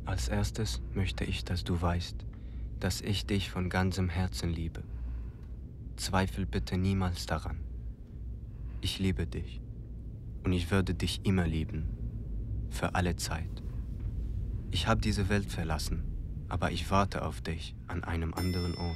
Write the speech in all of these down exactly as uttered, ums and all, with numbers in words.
Als erstes möchte ich, dass du weißt, dass ich dich von ganzem Herzen liebe. Zweifel bitte niemals daran. Ich liebe dich und ich würde dich immer lieben, für alle Zeit. Ich habe diese Welt verlassen, aber ich warte auf dich an einem anderen Ort.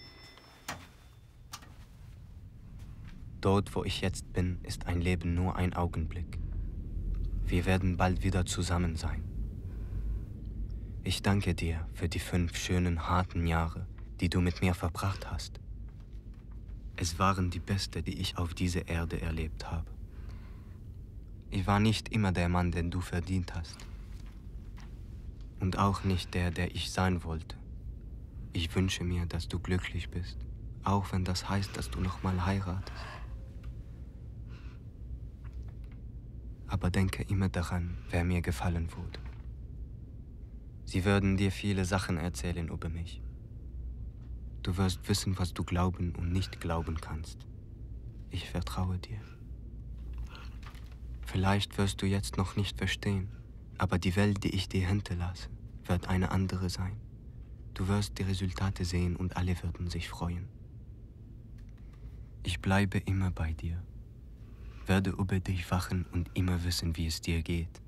Dort, wo ich jetzt bin, ist ein Leben nur ein Augenblick. Wir werden bald wieder zusammen sein. Ich danke dir für die fünf schönen, harten Jahre, die du mit mir verbracht hast. Es waren die besten, die ich auf dieser Erde erlebt habe. Ich war nicht immer der Mann, den du verdient hast. Und auch nicht der, der ich sein wollte. Ich wünsche mir, dass du glücklich bist, auch wenn das heißt, dass du nochmal heiratest. Aber denke immer daran, wer mir gefallen wurde. Sie würden dir viele Sachen erzählen über mich. Du wirst wissen, was du glauben und nicht glauben kannst. Ich vertraue dir. Vielleicht wirst du jetzt noch nicht verstehen, aber die Welt, die ich dir hinterlasse, wird eine andere sein. Du wirst die Resultate sehen und alle würden sich freuen. Ich bleibe immer bei dir, werde über dich wachen und immer wissen, wie es dir geht.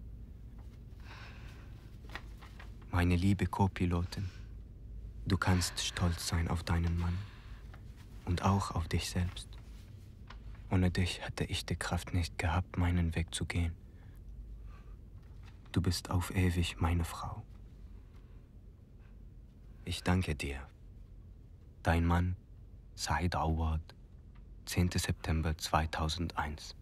Meine liebe Co-Pilotin, du kannst stolz sein auf deinen Mann und auch auf dich selbst. Ohne dich hätte ich die Kraft nicht gehabt, meinen Weg zu gehen. Du bist auf ewig meine Frau. Ich danke dir. Dein Mann, Said Awad, zehnter September zweitausendeins.